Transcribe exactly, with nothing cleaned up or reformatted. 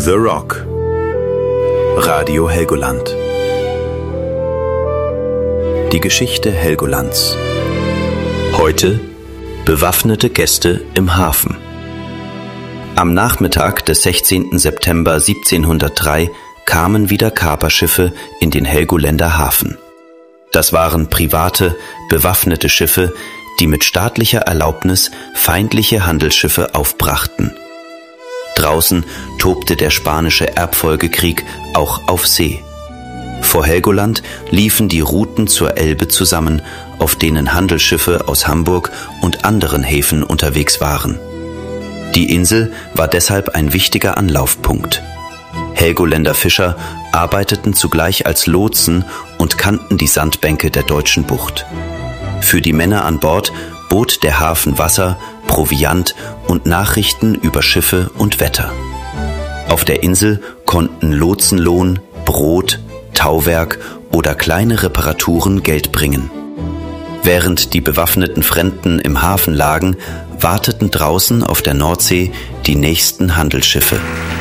The Rock. Radio Helgoland. Die Geschichte Helgolands. Heute bewaffnete Gäste im Hafen. Am Nachmittag des sechzehnten September siebzehnhundertdrei kamen wieder Kaperschiffe in den Helgoländer Hafen. Das waren private, bewaffnete Schiffe, die mit staatlicher Erlaubnis feindliche Handelsschiffe aufbrachten. Draußen tobte der spanische Erbfolgekrieg auch auf See. Vor Helgoland liefen die Routen zur Elbe zusammen, auf denen Handelsschiffe aus Hamburg und anderen Häfen unterwegs waren. Die Insel war deshalb ein wichtiger Anlaufpunkt. Helgoländer Fischer arbeiteten zugleich als Lotsen und kannten die Sandbänke der deutschen Bucht. Für die Männer an Bord bot der Hafen Wasser, Proviant und Nachrichten über Schiffe und Wetter. Auf der Insel konnten Lotsenlohn, Brot, Tauwerk oder kleine Reparaturen Geld bringen. Während die bewaffneten Fremden im Hafen lagen, warteten draußen auf der Nordsee die nächsten Handelsschiffe.